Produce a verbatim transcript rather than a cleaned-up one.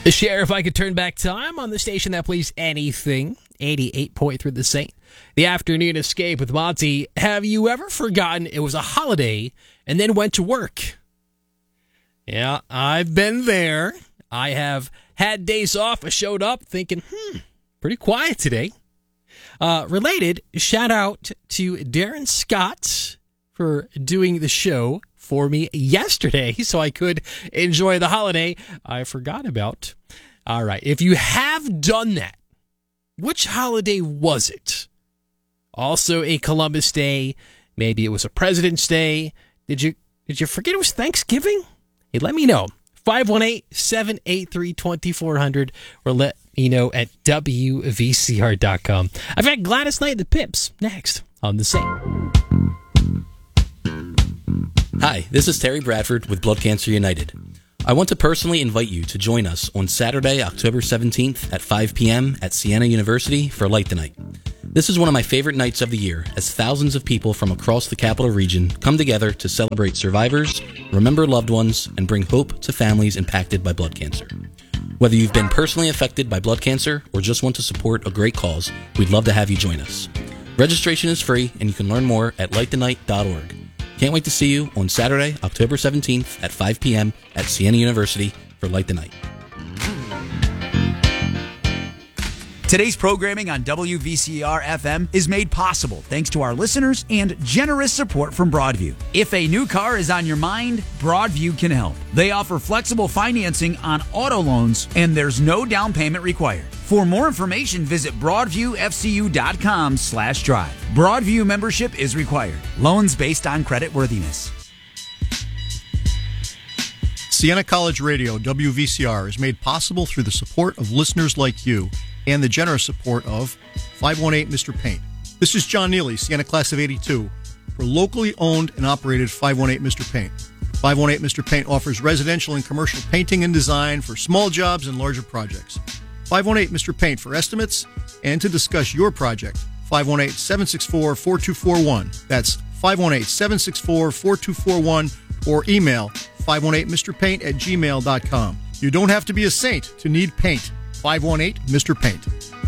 Sheriff, I could turn back time on the station that plays anything. eighty-eight point three The Saint. The Afternoon Escape with Monty. Have you ever forgotten it was a holiday and then went to work? Yeah, I've been there. I have had days off. I showed up thinking, hmm, pretty quiet today. Uh, related, shout out to Darren Scott for doing the show for me yesterday so I could enjoy the holiday I forgot about. All right, if you have done that, which holiday was it? Also a Columbus Day, maybe it was a President's Day. Did you did you forget it was Thanksgiving? Hey, let me know. five one eight, seven eight three, two four zero zero or let me know at W V C R dot com. I've got Gladys Knight and the Pips next on The Saint. Hi, this is Terry Bradford with Blood Cancer United. I want to personally invite you to join us on Saturday, October seventeenth at five p.m. at Siena University for Light the Night. This is one of my favorite nights of the year as thousands of people from across the capital region come together to celebrate survivors, remember loved ones, and bring hope to families impacted by blood cancer. Whether you've been personally affected by blood cancer or just want to support a great cause, we'd love to have you join us. Registration is free and you can learn more at light the night dot org. Can't wait to see you on Saturday, October seventeenth at five p.m. at Siena University for Light the Night. Today's programming on W V C R F M is made possible thanks to our listeners and generous support from Broadview. If a new car is on your mind, Broadview can help. They offer flexible financing on auto loans, and there's no down payment required. For more information, visit broadviewfcu.com slash drive. Broadview membership is required. Loans based on credit worthiness. Siena College Radio, W V C R, is made possible through the support of listeners like you and the generous support of five one eight Mister Paint. This is John Neely, Siena Class of eighty-two, for locally owned and operated five one eight Mister Paint. five one eight Mister Paint offers residential and commercial painting and design for small jobs and larger projects. five one eight Mister Paint for estimates and to discuss your project. five one eight, seven six four, four two four one. That's five one eight, seven six four, four two four one or email five one eight Mister Paint at gmail dot com. You don't have to be a saint to need paint. five one eight Mister Paint.